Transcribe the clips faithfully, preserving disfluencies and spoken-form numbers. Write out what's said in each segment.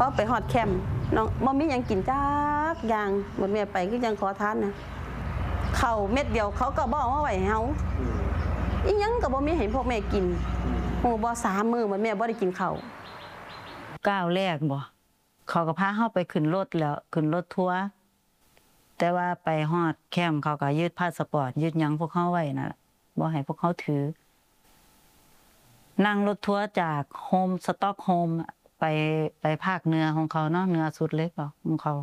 อไปฮอดแคมป์น้องบ่มีหยังกินจักอย่างหมดแม่ไปก็ยังขอทานนะข้าวเม็ดเดียวเขาก็บ่เอามาไว้ให้เฮาอีหยังก็บ่มีให้พวกแม่กินโหบ่สามมื้อหมดแม่บ่ได้กินข้าวก้าวแรกบ่เขาก็พาเฮาไปขึ้นรถแล้วขึ้นรถทัวร์แต่ว่าไปฮอดแคมป์เขาก็ยึดพาสปอร์ตยึดหยังพวกเขาไว้นั่นแหละบ่ให้พวกเขาถือนั่งรถทัวร์จากโฮมสต็อกโฮมไปไปภาคเหนือของเขาเนาะเหนือสุดเล็กบ่ของเขา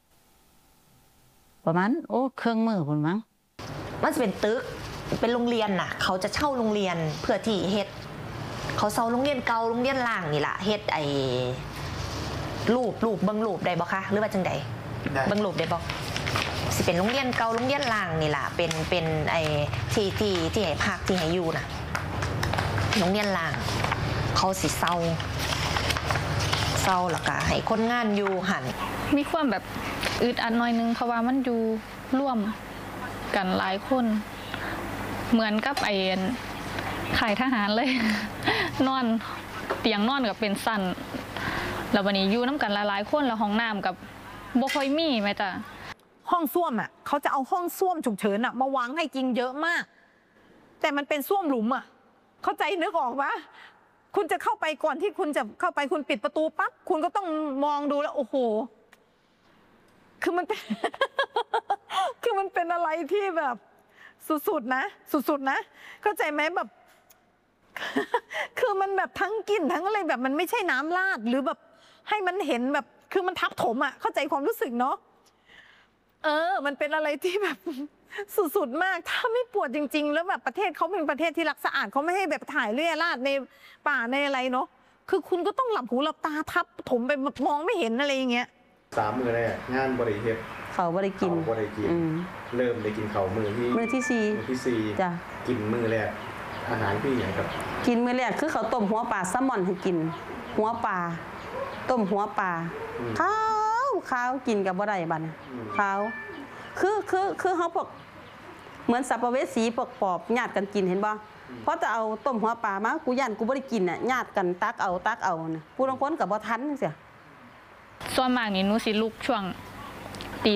ประมาณโอ้เครื่องมือพุ่นมั้งมันจะเป็นตึกเป็นโรงเรียนน่ะเขาจะเช่าโรงเรียนเพื่อที่เฮ็ดเขาเช่าโรงเรียนเก่าโรงเรียนล่างนี่ล่ะเฮ็ดไอ้รูปรูปเบิ่งรูปได้บ่คะหรือว่าจังได๋เบิ่งรูปได้บ่สิเป็นโรงเรียนเก่าโรงเรียนล่างนี่ล่ะเป็นเป็นไอ้ที่ที่ที่ให้พักที่ให้อยู่น่ะโรงเรียนล่างเขาสิเช่าเช่าแล้วก็ให้คนงานอยู่หั่นมีความแบบอึดอัดหน่อยนึงเพราะว่ามันอยู่ร่วมกันหลายคนเหมือนกับไอ้ขายทหารเลยนอนเตียงนอนกับเป็นสั่นแล้ววันนี้อยู่น้ำกันหลายๆคนแล้วห้องน้ำกับบ่ค่อยมีแม่จ้ะห้องส้วมอ่ะเขาจะเอาห้องส้วมฉุกเฉินอ่ะมาวางให้จริงเยอะมากแต่มันเป็นส้วมหลุมอ่ะเข้าใจนึกออกปะคุณจะเข้าไปก่อนที่คุณจะเข้าไปคุณปิดประตูปั๊บคุณก็ต้องมองดูแล้วโอ้โหคือมันเป็น คือมันเป็นอะไรที่แบบสุดๆนะสุดๆนะเข้าใจไหมแบบ คือมันแบบทั้งกลิ่นทั้งอะไรแบบมันไม่ใช่น้ำราดหรือแบบให้มันเห็นแบบคือมันทับถมอ่ะเข้าใจความรู้สึกเนาะเออมันเป็นอะไรที่แบบ สุดๆมากถ้าไม่ปวดจริงๆแล้วแบบประเทศเขาเป็นประเทศที่รักสะอาดเขาไม่ให้แบบถ่ายเรี่ยราดในป่าในอะไรเนาะคือคุณก็ต้องหลับหูหลับตาทับถมไปมองไม่เห็นอะไรอย่างเงี้ยสามมือแรกงานบริเฮ็ดเขาบ่ได้กินเขาบ่ได้กินเริ่มได้กินเขามือที่มือที่สี่มือที่สี่จ้ะกินมือแรกอาหารพี่อย่างครับกินมื้อแรกคือเขาต้มหัวปลาแซลมอนให้กินหัวปลาต้มหัวปลาข้าวข้าวกินกับบ่ได้บัดนี้ข้าวคือคือคือเฮาพวกเหมือนสัพเพเวสีพวกปอบญาติกันกินเห็นบ่เพราะจะเอาต้มหัวปลามากูย่านกูบ่ได้กินน่ะญาติกันตักเอาตักเอาน่ะผู้บางคนก็บ่ทันจังซี่ส่วนมากนี่หนูสิลุกช่วง